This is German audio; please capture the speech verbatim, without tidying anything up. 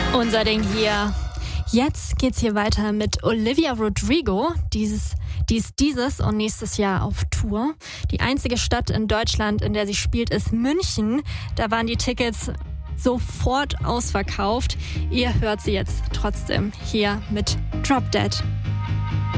Unser Ding hier. Jetzt geht's hier weiter mit Olivia Rodrigo. Dieses, dies, dieses und nächstes Jahr auf Tour. Die einzige Stadt in Deutschland, in der sie spielt, ist München. Da waren die Tickets sofort ausverkauft. Ihr hört sie jetzt trotzdem hier mit Drop Dead.